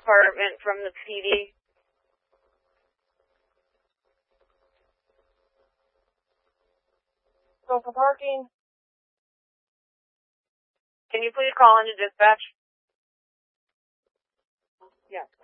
department from the PD. Go for parking. Can you please call into dispatch? Yeah.